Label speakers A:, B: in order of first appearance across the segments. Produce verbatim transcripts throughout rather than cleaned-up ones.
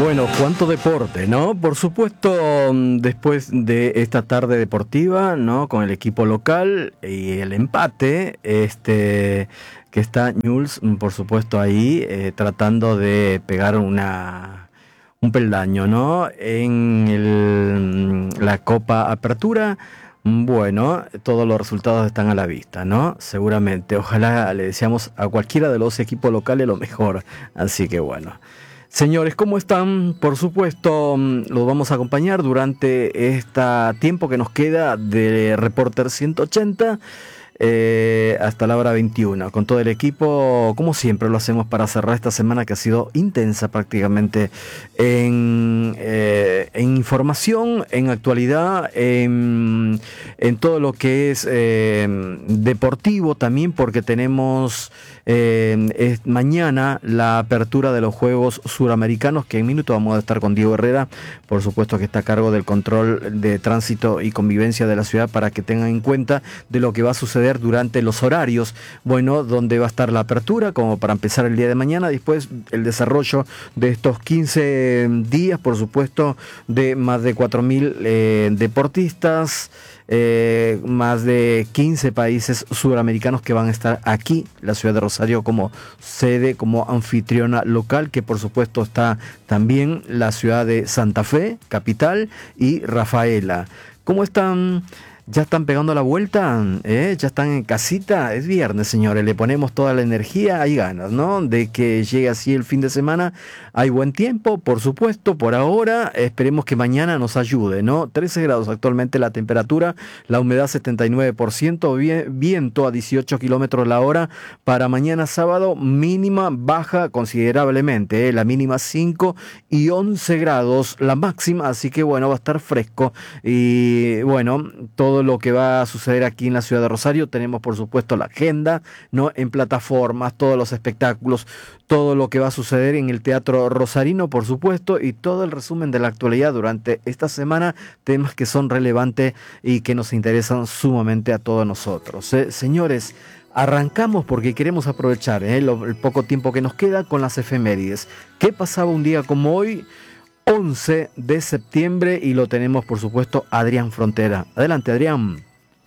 A: Bueno, cuánto deporte, ¿no? Por supuesto, después de esta tarde deportiva, ¿no? Con el equipo local y el empate, este, que está Newell's, por supuesto, ahí eh, tratando de pegar una un peldaño, ¿no? En el, la Copa Apertura. Bueno, todos los resultados están a la vista, ¿no? Seguramente, ojalá le deseamos a cualquiera de los equipos locales lo mejor. Así que bueno. Señores, ¿cómo están? Por supuesto, los vamos a acompañar durante este tiempo que nos queda de Reporter ciento ochenta eh, hasta la hora veintiuna. Con todo el equipo, como siempre lo hacemos para cerrar esta semana que ha sido intensa prácticamente en, eh, en información, en actualidad, en, en todo lo que es eh, deportivo también, porque tenemos... Eh, es mañana la apertura de los Juegos Suramericanos, que en minutos vamos a estar con Diego Herrera, por supuesto que está a cargo del control de tránsito y convivencia de la ciudad, para que tengan en cuenta de lo que va a suceder durante los horarios, bueno, donde va a estar la apertura, como para empezar el día de mañana, después el desarrollo de estos quince días, por supuesto, de más de cuatro mil eh, deportistas, Eh, más de quince países suramericanos que van a estar aquí, la ciudad de Rosario como sede, como anfitriona local, que por supuesto está también la ciudad de Santa Fe, capital, y Rafaela. ¿Cómo están? ¿Ya están pegando la vuelta? ¿Eh? ¿Ya están en casita? Es viernes, señores, le ponemos toda la energía, hay ganas, ¿no? De que llegue así el fin de semana. Hay buen tiempo, por supuesto, por ahora. Esperemos que mañana nos ayude, ¿no? trece grados actualmente la temperatura, la humedad setenta y nueve por ciento, viento a dieciocho kilómetros la hora. Para mañana sábado, mínima baja considerablemente, ¿eh? La mínima cinco y once grados, la máxima, así que bueno, va a estar fresco. Y bueno, todo lo que va a suceder aquí en la ciudad de Rosario, tenemos por supuesto la agenda, ¿no? En plataformas, todos los espectáculos, todo lo que va a suceder en el Teatro Rosarino, por supuesto, y todo el resumen de la actualidad durante esta semana, temas que son relevantes y que nos interesan sumamente a todos nosotros, ¿eh? Señores, arrancamos porque queremos aprovechar ¿eh? Lo, el poco tiempo que nos queda con las efemérides. ¿Qué pasaba un día como hoy? once de septiembre, y lo tenemos por supuesto Adrián Frontera. Adelante, Adrián.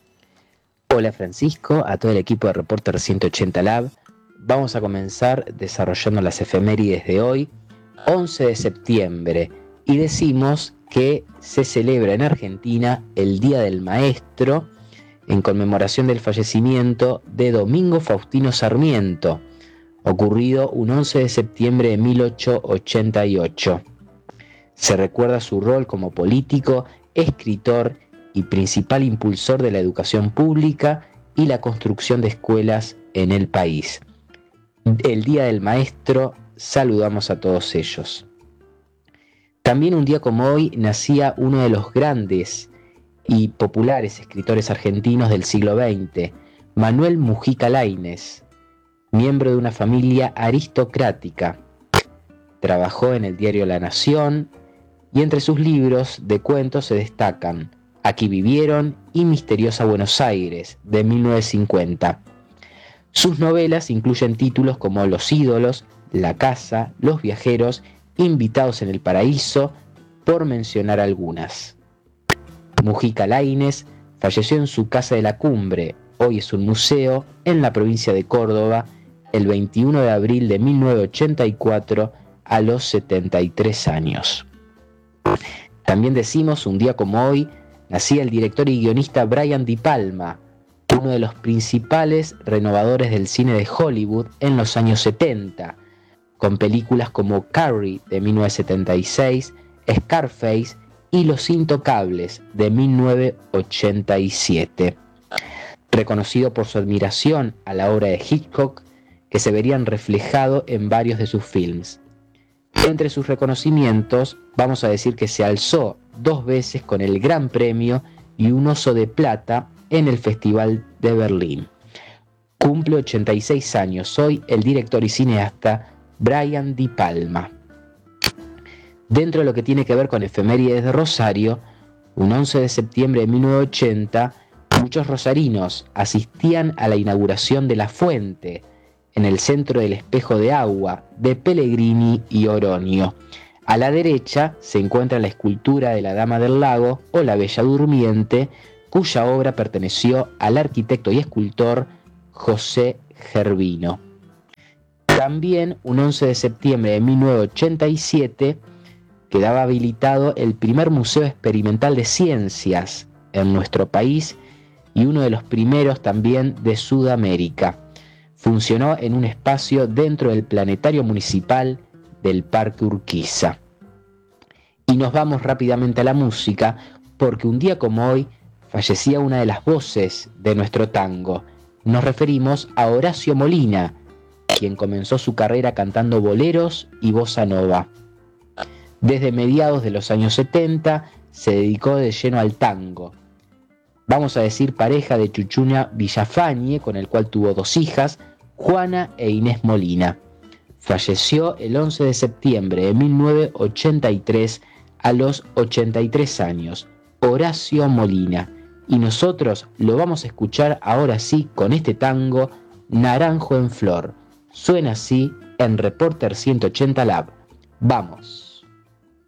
B: Hola Francisco, a todo el equipo de Reporter ciento ochenta Lab. Vamos a comenzar desarrollando las efemérides de hoy, once de septiembre, y decimos que se celebra en Argentina el Día del Maestro en conmemoración del fallecimiento de Domingo Faustino Sarmiento, ocurrido un once de septiembre de mil ochocientos ochenta y ocho. Se recuerda su rol como político, escritor y principal impulsor de la educación pública y la construcción de escuelas en el país. El Día del Maestro, saludamos a todos ellos. También un día como hoy nacía uno de los grandes y populares escritores argentinos del siglo veinte, Manuel Mujica Lainez, miembro de una familia aristocrática. Trabajó en el diario La Nación, y entre sus libros de cuentos se destacan Aquí vivieron y Misteriosa Buenos Aires, de mil novecientos cincuenta. Sus novelas incluyen títulos como Los ídolos, La casa, Los viajeros, Invitados en el paraíso, por mencionar algunas. Mujica Lainez falleció en su casa de la Cumbre, hoy es un museo, en la provincia de Córdoba, el veintiuno de abril de mil novecientos ochenta y cuatro, a los setenta y tres años. También decimos, un día como hoy, nacía el director y guionista Brian De Palma, uno de los principales renovadores del cine de Hollywood en los años setenta, con películas como Carrie de mil novecientos setenta y seis, Scarface y Los Intocables de mil novecientos ochenta y siete. Reconocido por su admiración a la obra de Hitchcock, que se verían reflejado en varios de sus films. Entre sus reconocimientos, vamos a decir que se alzó dos veces con el Gran Premio y un Oso de Plata en el Festival de Berlín. Cumple ochenta y seis años hoy el director y cineasta Brian De Palma. Dentro de lo que tiene que ver con efemérides de Rosario, un once de septiembre de mil novecientos ochenta, muchos rosarinos asistían a la inauguración de La Fuente, en el centro del Espejo de Agua, de Pellegrini y Oroño. A la derecha se encuentra la escultura de la Dama del Lago o la Bella Durmiente, cuya obra perteneció al arquitecto y escultor José Gervino. También, un once de septiembre de mil novecientos ochenta y siete, quedaba habilitado el primer Museo Experimental de Ciencias en nuestro país y uno de los primeros también de Sudamérica. Funcionó en un espacio dentro del Planetario Municipal del Parque Urquiza. Y nos vamos rápidamente a la música, porque un día como hoy fallecía una de las voces de nuestro tango. Nos referimos a Horacio Molina, quien comenzó su carrera cantando boleros y bossa nova. Desde mediados de los años setenta se dedicó de lleno al tango. Vamos a decir pareja de Chuchuna Villafañe, con el cual tuvo dos hijas, Juana e Inés Molina. Falleció el once de septiembre de mil novecientos ochenta y tres a los ochenta y tres años. Horacio Molina. Y nosotros lo vamos a escuchar ahora sí con este tango, Naranjo en Flor. Suena así en Reporter ciento ochenta Lab. ¡Vamos!